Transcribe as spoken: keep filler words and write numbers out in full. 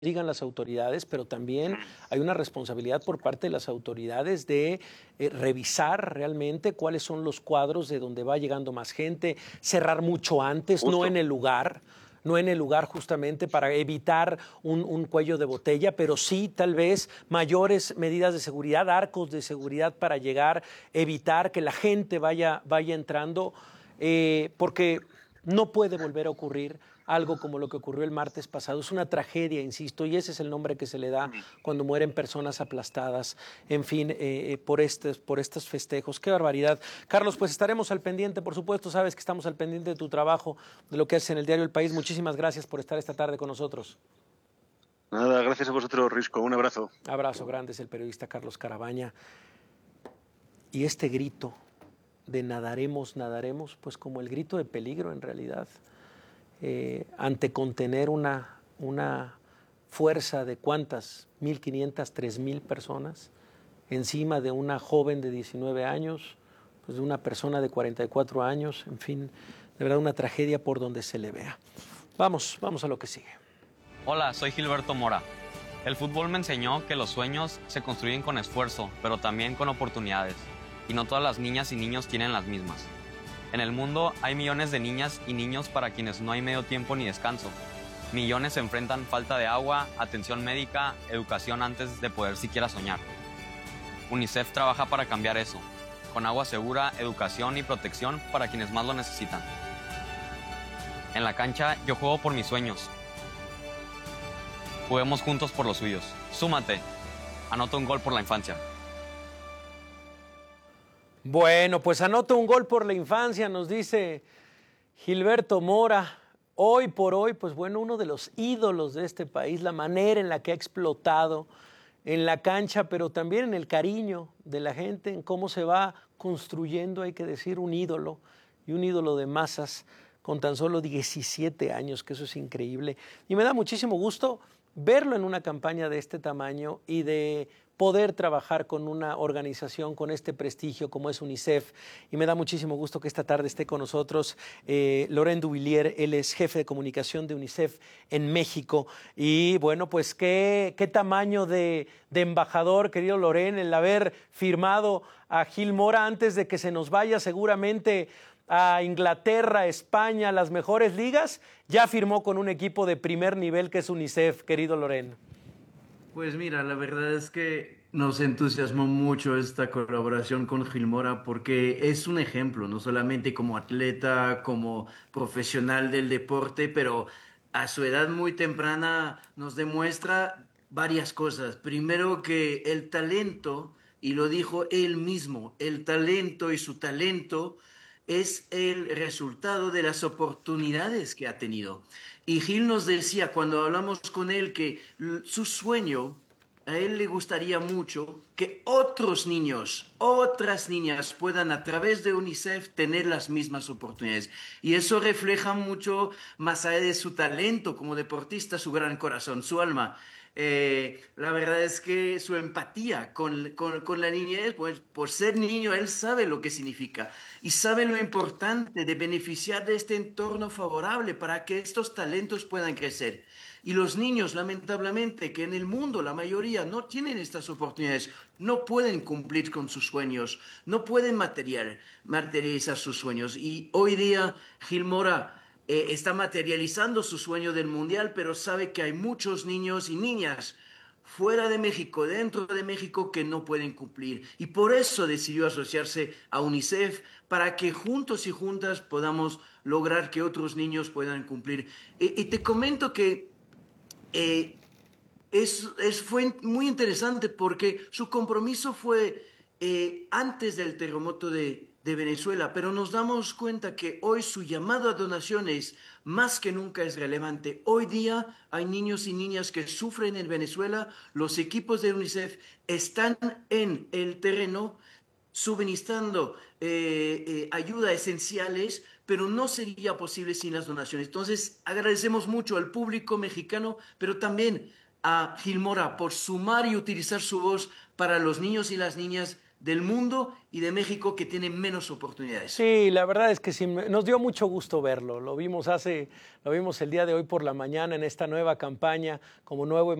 digan las autoridades, pero también hay una responsabilidad por parte de las autoridades de eh, revisar realmente cuáles son los cuadros de donde va llegando más gente, cerrar mucho antes, Justo. no en el lugar, no en el lugar justamente para evitar un, un cuello de botella, pero sí tal vez mayores medidas de seguridad, arcos de seguridad para llegar, evitar que la gente vaya, vaya entrando, eh, porque no puede volver a ocurrir algo como lo que ocurrió el martes pasado. Es una tragedia, insisto, y ese es el nombre que se le da cuando mueren personas aplastadas, en fin, eh, por, estos, por estos festejos. ¡Qué barbaridad! Carlos, pues estaremos al pendiente, por supuesto, sabes que estamos al pendiente de tu trabajo, de lo que haces en el diario El País. Muchísimas gracias por estar esta tarde con nosotros. Nada, gracias a vosotros, Risco. Un abrazo. Abrazo grande, es el periodista Carlos Carabaña. Y este grito de nadaremos, nadaremos, pues como el grito de peligro en realidad. Eh, ante contener una, una fuerza de cuántas, mil quinientas, tres mil personas, encima de una joven de diecinueve años, pues de una persona de cuarenta y cuatro años, en fin, de verdad una tragedia por donde se le vea. Vamos, vamos a lo que sigue. Hola, soy Gilberto Mora. El fútbol me enseñó que los sueños se construyen con esfuerzo, pero también con oportunidades, y no todas las niñas y niños tienen las mismas. En el mundo hay millones de niñas y niños para quienes no hay medio tiempo ni descanso. Millones se enfrentan falta de agua, atención médica, educación antes de poder siquiera soñar. UNICEF trabaja para cambiar eso, con agua segura, educación y protección para quienes más lo necesitan. En la cancha yo juego por mis sueños. Juguemos juntos por los suyos. Súmate. Anota un gol por la infancia. Bueno, pues anota un gol por la infancia, nos dice Gilberto Mora. Hoy por hoy, pues bueno, uno de los ídolos de este país, la manera en la que ha explotado en la cancha, pero también en el cariño de la gente, en cómo se va construyendo, hay que decir, un ídolo, y un ídolo de masas con tan solo diecisiete años, que eso es increíble. Y me da muchísimo gusto verlo en una campaña de este tamaño y de poder trabajar con una organización con este prestigio como es UNICEF. Y me da muchísimo gusto que esta tarde esté con nosotros eh, Laurent Duvillier. Él es jefe de comunicación de UNICEF en México. Y bueno, pues qué, qué tamaño de, de embajador, querido Laurent, el haber firmado a Gil Mora antes de que se nos vaya seguramente a Inglaterra, España, las mejores ligas. Ya firmó con un equipo de primer nivel que es UNICEF, querido Laurent. Pues mira, la verdad es que nos entusiasmó mucho esta colaboración con Gil Mora porque es un ejemplo, no solamente como atleta, como profesional del deporte, pero a su edad muy temprana nos demuestra varias cosas. Primero que el talento, y lo dijo él mismo, el talento y su talento es el resultado de las oportunidades que ha tenido. Y Gil nos decía cuando hablamos con él que su sueño, a él le gustaría mucho que otros niños, otras niñas puedan a través de UNICEF tener las mismas oportunidades. Y eso refleja mucho, más allá de su talento como deportista, su gran corazón, su alma. Eh, la verdad es que su empatía con, con, con la niñez, pues por ser niño, él sabe lo que significa y sabe lo importante de beneficiar de este entorno favorable para que estos talentos puedan crecer. Y los niños, lamentablemente, que en el mundo la mayoría no tienen estas oportunidades, no pueden cumplir con sus sueños, no pueden material, materializar sus sueños. Y hoy día, Gil Mora Eh, está materializando su sueño del mundial, pero sabe que hay muchos niños y niñas fuera de México, dentro de México, que no pueden cumplir. Y por eso decidió asociarse a UNICEF, para que juntos y juntas podamos lograr que otros niños puedan cumplir. Y, y te comento que eh, es, es, fue muy interesante porque su compromiso fue eh, antes del terremoto de, de Venezuela, pero nos damos cuenta que hoy su llamado a donaciones más que nunca es relevante. Hoy día hay niños y niñas que sufren en Venezuela, los equipos de UNICEF están en el terreno suministrando eh, eh, ayuda esenciales, pero no sería posible sin las donaciones. Entonces agradecemos mucho al público mexicano, pero también a Gil Mora por sumar y utilizar su voz para los niños y las niñas del mundo y de México que tiene menos oportunidades. Sí, la verdad es que sí, nos dio mucho gusto verlo. Lo vimos hace, lo vimos el día de hoy por la mañana en esta nueva campaña como nuevo